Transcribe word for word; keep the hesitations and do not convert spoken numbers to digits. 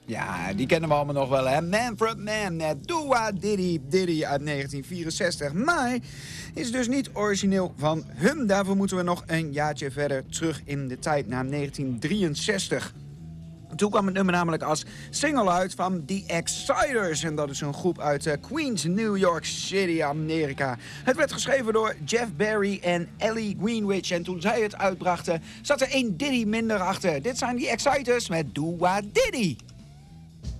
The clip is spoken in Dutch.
Ja, die kennen we allemaal nog wel, hè? Manfred Mann met Do-Wah Diddy Diddy uit negentien vierenzestig. Maar is dus niet origineel van hun. Daarvoor moeten we nog een jaartje verder terug in de tijd, naar negentien drieënzestig. Toen kwam het nummer namelijk als single uit van The Exciters. En dat is een groep uit uh, Queens, New York City, Amerika. Het werd geschreven door Jeff Barry en Ellie Greenwich. En toen zij het uitbrachten, zat er één Diddy minder achter. Dit zijn The Exciters met Do-Wah Diddy.